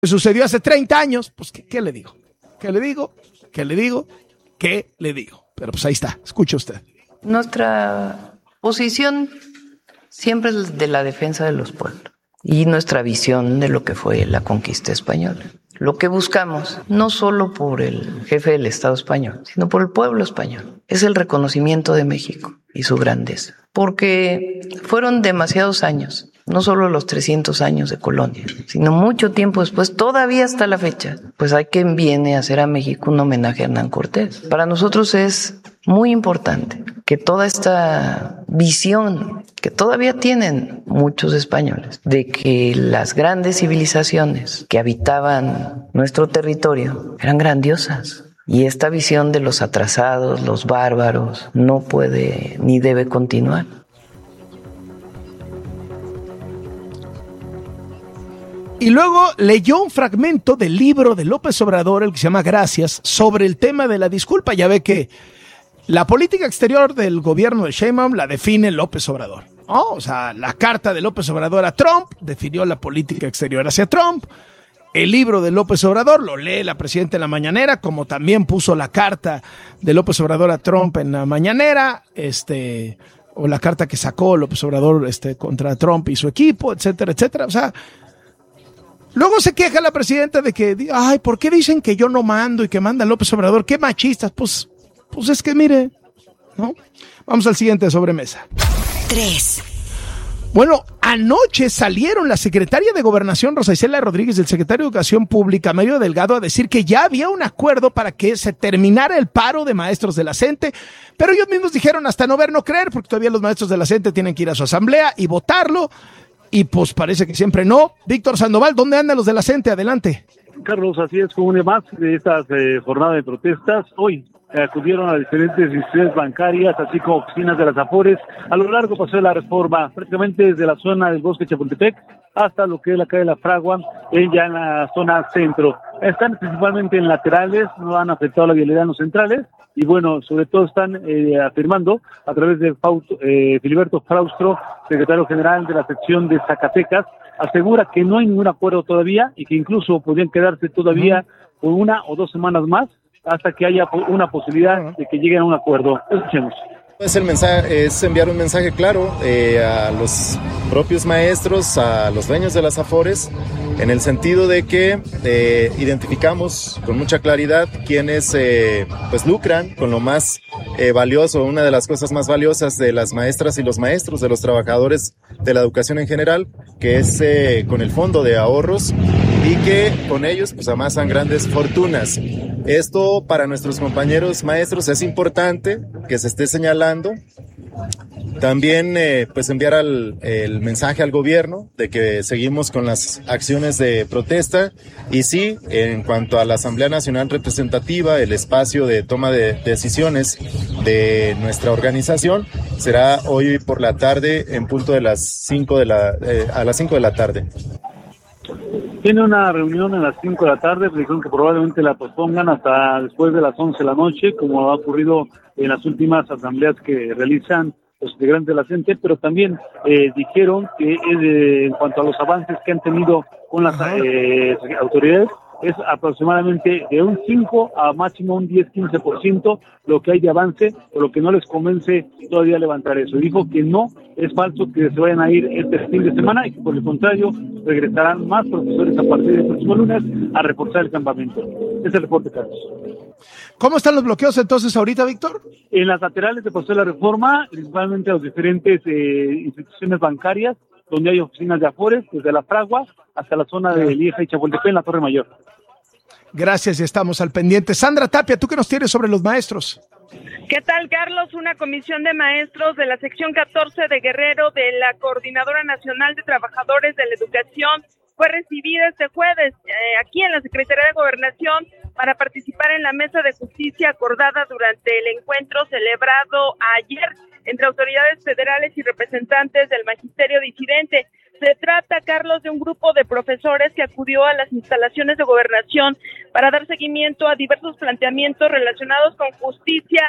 sucedió hace 30 años, pues ¿qué le digo? ¿Qué le digo? ¿Qué le digo? ¿Qué le digo? Pero pues ahí está, escuche usted. Nuestra posición siempre es de la defensa de los pueblos y nuestra visión de lo que fue la conquista española. Lo que buscamos, no solo por el jefe del Estado español, sino por el pueblo español, es el reconocimiento de México y su grandeza. Porque fueron demasiados años, no solo los 300 años de colonia, sino mucho tiempo después, todavía hasta la fecha, pues hay quien viene a hacer a México un homenaje a Hernán Cortés. Para nosotros es muy importante que toda esta visión que todavía tienen muchos españoles de que las grandes civilizaciones que habitaban nuestro territorio eran grandiosas. Y esta visión de los atrasados, los bárbaros, no puede ni debe continuar. Y luego leyó un fragmento del libro de López Obrador, el que se llama Gracias, sobre el tema de la disculpa. Ya ve que la política exterior del gobierno de Sheinbaum la define López Obrador, ¿no? O sea, la carta de López Obrador a Trump definió la política exterior hacia Trump. El libro de López Obrador lo lee la presidenta en la mañanera, como también puso la carta de López Obrador a Trump en la mañanera, o la carta que sacó López Obrador contra Trump y su equipo, etcétera, etcétera. O sea, luego se queja la presidenta de que, ay, ¿por qué dicen que yo no mando y que manda López Obrador? ¡Qué machistas! Pues es que mire, ¿no? Vamos al siguiente de sobremesa. 3. Bueno, anoche salieron la secretaria de Gobernación, Rosa Isela Rodríguez, del secretario de Educación Pública, Mario Delgado, a decir que ya había un acuerdo para que se terminara el paro de maestros de la CENTE, pero ellos mismos dijeron hasta no ver, no creer, porque todavía los maestros de la CENTE tienen que ir a su asamblea y votarlo, y pues parece que siempre no. Víctor Sandoval, ¿dónde andan los de la CENTE? Adelante. Carlos, así es, como una más de estas jornadas de protestas. Hoy acudieron a diferentes instituciones bancarias, así como oficinas de las Afores, a lo largo pasó de la Reforma, prácticamente desde la zona del Bosque Chapultepec hasta lo que es la calle de la Fragua, ya en la zona centro. Están principalmente en laterales, no han afectado la vialidad en los centrales, y bueno, sobre todo están afirmando a través de Filiberto Fraustro, secretario general de la sección de Zacatecas, asegura que no hay ningún acuerdo todavía y que incluso podrían quedarse todavía por 1 o 2 semanas más hasta que haya una posibilidad de que lleguen a un acuerdo. Escuchemos. Es enviar un mensaje claro a los propios maestros, a los dueños de las Afores, en el sentido de que identificamos con mucha claridad quienes pues lucran con lo más valioso, una de las cosas más valiosas de las maestras y los maestros, de los trabajadores de la educación en general, que es con el fondo de ahorros, y que con ellos pues amasan grandes fortunas. Esto para nuestros compañeros maestros es importante que se esté señalando. También pues enviar el mensaje al gobierno de que seguimos con las acciones de protesta, y sí, en cuanto a la Asamblea Nacional Representativa, el espacio de toma de decisiones de nuestra organización será hoy por la tarde en punto de a las 5 de la tarde. Tiene una reunión a las 5 de la tarde, dijeron que probablemente la pospongan hasta después de las 11 de la noche, como ha ocurrido en las últimas asambleas que realizan los integrantes de la CENTE, pero también dijeron que en cuanto a los avances que han tenido con las autoridades, es aproximadamente de un 5 a máximo un 10-15% lo que hay de avance, por lo que no les convence todavía levantar eso. Dijo que no es falso que se vayan a ir este fin de semana y que por el contrario regresarán más profesores a partir del próximo lunes a reforzar el campamento. Es el reporte, Carlos. ¿Cómo están los bloqueos entonces ahorita, Víctor? En las laterales de Paseo de la Reforma, principalmente a las diferentes instituciones bancarias, donde hay oficinas de Afores, desde la Fragua hasta la zona de Lieja y Chapultepec en la Torre Mayor. Gracias, y estamos al pendiente. Sandra Tapia, ¿tú qué nos tienes sobre los maestros? ¿Qué tal, Carlos? Una comisión de maestros de la sección 14 de Guerrero de la Coordinadora Nacional de Trabajadores de la Educación fue recibida este jueves aquí en la Secretaría de Gobernación para participar en la mesa de justicia acordada durante el encuentro celebrado ayer entre autoridades federales y representantes del magisterio disidente. Se trata, Carlos, de un grupo de profesores que acudió a las instalaciones de Gobernación para dar seguimiento a diversos planteamientos relacionados con justicia,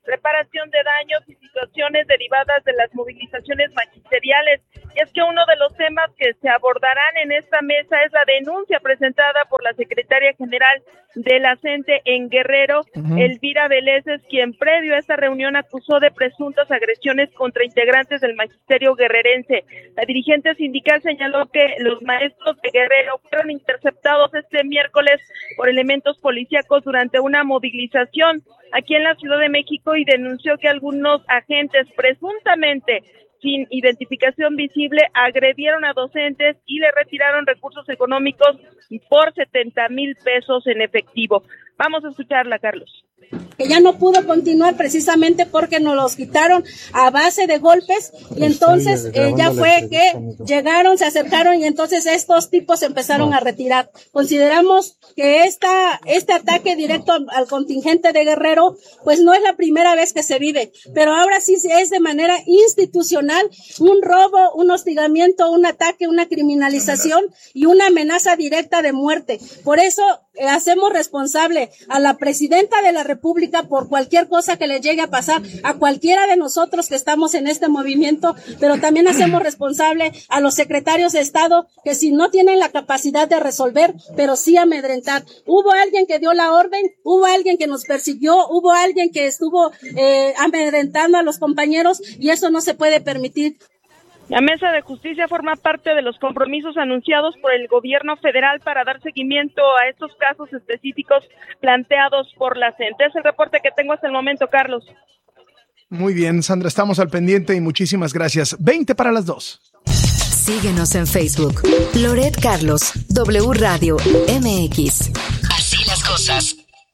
reparación de daños y situaciones derivadas de las movilizaciones magisteriales. Y es que uno de los temas que se abordarán en esta mesa es la denuncia presentada por la secretaria general de la CENTE en Guerrero, Elvira Veleses, quien previo a esta reunión acusó de presuntas agresiones contra integrantes del magisterio guerrerense. La dirigente sindical señaló que los maestros de Guerrero fueron interceptados este miércoles por elementos policíacos durante una movilización aquí en la Ciudad de México y denunció que algunos agentes presuntamente sin identificación visible agredieron a docentes y le retiraron recursos económicos por 70,000 pesos en efectivo. Vamos a escucharla, Carlos. Que ya no pudo continuar precisamente porque nos los quitaron a base de golpes y entonces ya fue que llegaron, se acercaron y entonces estos tipos empezaron a retirar. Consideramos que este ataque directo al contingente de Guerrero pues no es la primera vez que se vive, pero ahora sí es de manera institucional un robo, un hostigamiento, un ataque, una criminalización y una amenaza directa de muerte. Por eso hacemos responsable a la presidenta de la República por cualquier cosa que le llegue a pasar a cualquiera de nosotros que estamos en este movimiento, pero también hacemos responsable a los secretarios de Estado que si no tienen la capacidad de resolver, pero sí amedrentar. Hubo alguien que dio la orden, hubo alguien que nos persiguió, hubo alguien que estuvo amedrentando a los compañeros y eso no se puede permitir. La Mesa de Justicia forma parte de los compromisos anunciados por el gobierno federal para dar seguimiento a estos casos específicos planteados por la CENTE. Es el reporte que tengo hasta el momento, Carlos. Muy bien, Sandra, estamos al pendiente y muchísimas gracias. 2:20. Síguenos en Facebook. Loret Carlos, W Radio MX. Así las cosas.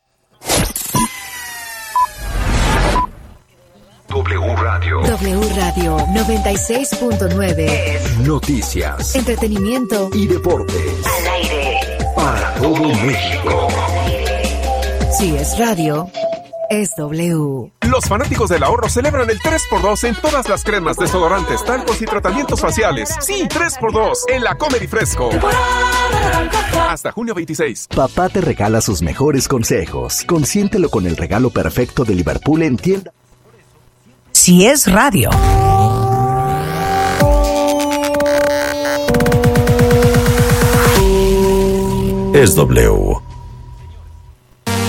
W Radio 96.9. Noticias, Entretenimiento y deportes. Al aire. Para todo México. Si es radio, es W. Los fanáticos del ahorro celebran el 3x2 en todas las cremas, desodorantes, talcos y tratamientos faciales. Sí, 3x2 en la Comer y Fresco. Hasta junio 26. Papá te regala sus mejores consejos. Consiéntelo con el regalo perfecto de Liverpool en tienda. Si es radio. Es W.